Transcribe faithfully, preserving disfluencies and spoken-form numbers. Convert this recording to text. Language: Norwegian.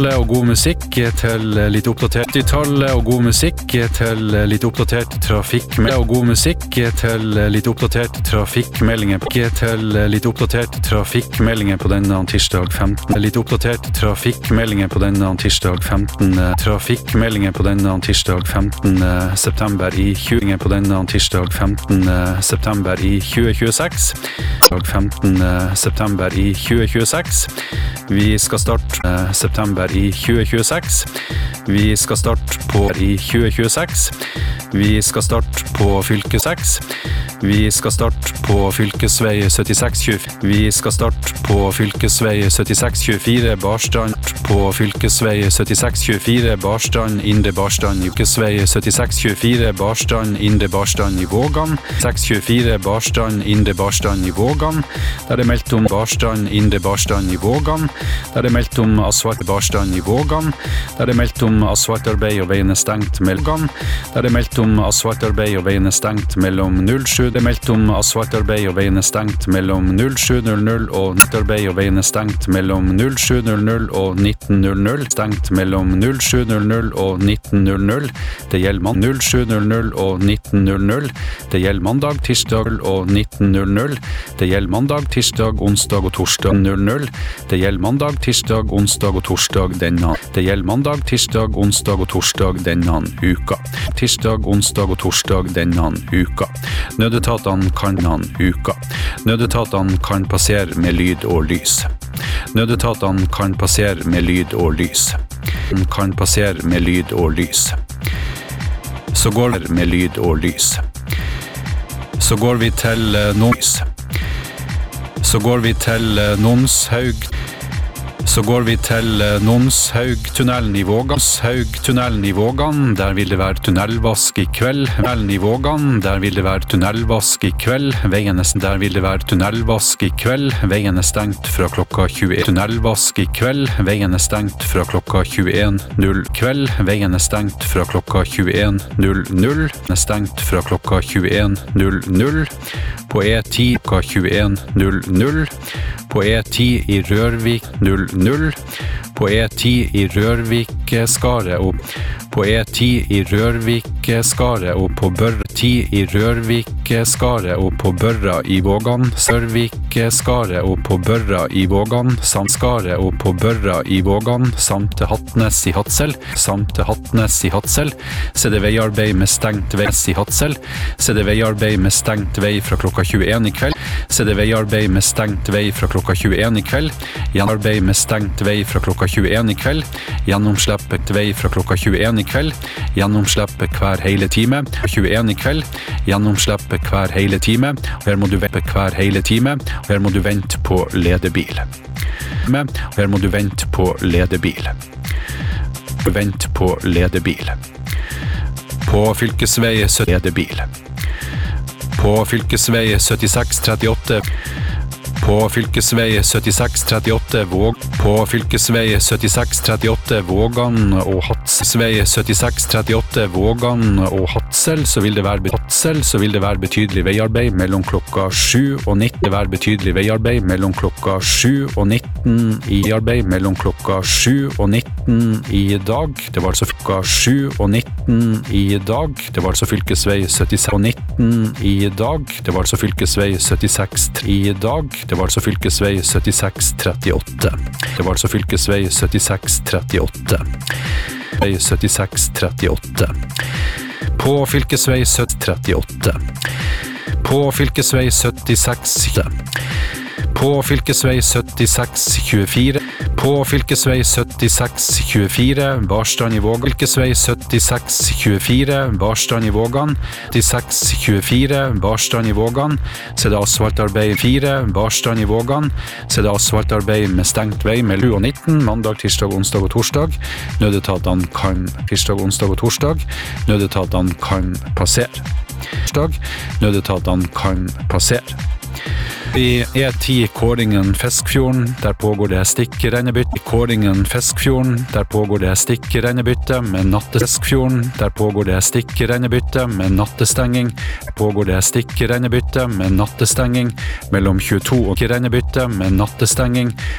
åttitallet og god musikk til litt oppdatert åttitallet og god musikk til litt oppdatert trafikkmeldinger og god musikk til litt oppdatert trafikkmeldinger til litt oppdatert trafikkmeldinger på denne tirsdag femtende litt oppdatert trafikkmeldinger på denne tirsdag femtende trafikkmeldinger på denne tirsdag femtende september i tjue på denne tirsdag femtende september i tjue tjueseks femtende september i tjue tjueseks. Vi skal starte september i tjue tjueseks. Vi skal starte på i tjue tjueseks. Vi skal starte på fylke seks. Vi skal starte på fylkesvei syttiseks tjuefire. Vi skal starte på fylkesvei syttiseks tjuefire Barstrand på fylkesvei syttiseks tjuefire Barstrand Indre Barstrand i fylkesvei syttiseks tjuefire Barstrand Indre Barstrand i Vågan. seks tjuefire Barstrand Indre Barstrand i Vågan. Der er meldt om Barstrand Indre Barstrand i Vågan. Der er meldt om asfalt Barstrand i Vågan. Der er meldt om asfaltarbeid og veien er stengt mellom. Der er meldt om asfaltarbeid og veien er stengt mellom null sju. Det er meldt om asfaltarbeid og veien er stengt mellom null sju null null og nettarbeid og veien er stengt mellom null sju null null og nitten null null. Stengt mellom null sju null null og nitten null null. Det gjelder mandag null sju null null og nitten null null. Det gjelder mandag, tirsdag og nitten null null. Det gjelder mandag, tirsdag, onsdag og torsdag null null. Det gjelder mandag, tirsdag, onsdag og torsdag denne. Det gjelder mandag, tirsdag, onsdag og torsdag denne uka. Tirsdag, onsdag og torsdag denne uka. Nødetatene kan denne uka. Nødetatene kan passere med lyd og lys. Nødetatene kan passere med lyd og lys. Kan passere med lyd og lys. Så går vi med lyd og lys. Så går vi til Nons. Så går vi til Nonshaug. Så går vi til Nonshaugtunnelen i Vågan. Haugtunnelen i Vågan, der vil det være tunnelvask i kveld. Tunnelen i Vågan, der vil det være tunnelvask i kveld. Veien er der vil det være tunnelvask i kveld. Veien er stengt fra klokka tjue. Tunnelvask i kveld. Veien er stengt fra klokka tjueen null kveld. Veien er stengt fra klokka tjueen null null. Den er stengt fra klokka tjueen null null. På E ti klokka tjueen null null. På E ti i Rørvik null null. På E ti i Rørvik-skaret og på E ti i Rørvik-skaret og på Børra ti i Rørvik-skaret og på Børra i Vågan. Sørvik-skaret og på Børra i Vågan. Samt skaret og på Børra i Vågan. Samt til Hattnes i Hadsel. Samt til Hattnes i Hadsel. Så det veiarbeid med stengt vei i Hadsel. Så det veiarbeid med stengt vei fra klokka tjueen i kveld. Så det veiarbeid med stengt vei fra klokka tjueen i kveld. Gjenarbeid med stengt vei fra klokka tjueen i kveld. Gjennomslippet vei fra klokka tjueen i kveld. Gjennomslippet hver hele time. tjueen i kveld. Gjennomslippet hver hele time. Og her må du vente hver hele time. Og her må du vente på ledebil. Og her må du vente på ledebil. Vent på ledebil. På fylkesvei sytti ledebil. På fylkesvei syttiseks trettiåtte. På fylkesvei syttiseks trettiåtte Våg. På fylkesvei syttiseks trettiåtte Vågan og Hadsel. syttiseks trettiåtte Vågan og Hadsel, så vil det være Hadsel, så vil det være betydelig veiarbeid mellom klokka sju og nitten. Det være betydelig veiarbeid mellom klokka sju og nitten i arbeid mellom klokka sju og nitten i dag. Det var altså klokka sju og nitten i dag. Det var altså fylkesvei syttiseks og nitten i dag. Det var altså fylkesvei syttiseks i dag. Det var altså fylkesvei syttiseks trettiåtte. Det var altså fylkesvei syttiseks trettiåtte. syttiseks trettiåtte. På fylkesvei sytti trettiåtte. På fylkesvei syttiseks. På fylkesvei syttiseks tjuefire. På fylkesvei syttiseks tjuefire Barstrand i Vågan. Fylkesvei syttiseks tjuefire Barstrand i Vågan. syttiseks tjuefire Barstrand i Vågan. Så det er asfaltarbeid fire Barstrand i Vågan. Så det er asfaltarbeid med stengt vei med sju og nitten mandag, tirsdag, onsdag og torsdag. Nødetatene kan tirsdag, onsdag og torsdag. Nødetatene kan passere. Torsdag. Nødetatene kan passere. I E ti Kåringen Feskfjorden, der pågår det stikkrennebytte. I Kåringen Feskfjorden, der pågår det stikkrennebytte med nattestenging. Der pågår det stikkrennebytte med nattestenging. Pågår det stikkrennebytte med nattestenging mellom tjueto og stikkrennebytte med nattestenging